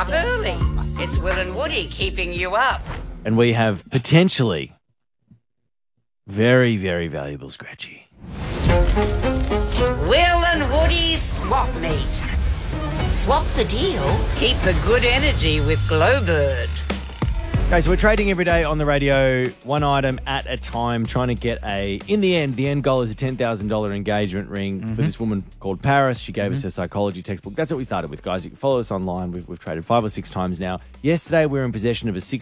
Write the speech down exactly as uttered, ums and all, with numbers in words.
up early. It's Will and Woody keeping you up. And we have potentially very, very valuable Scratchy. Will and Woody swap meet. Swap the deal. Keep the good energy with Glowbird. Okay, so we're trading every day on the radio, one item at a time, trying to get a... In the end, the end goal is a ten thousand dollars engagement ring mm-hmm. for this woman called Paris. She gave mm-hmm. us her psychology textbook. That's what we started with, guys. You can follow us online. We've, we've traded five or six times now. Yesterday, we were in possession of a six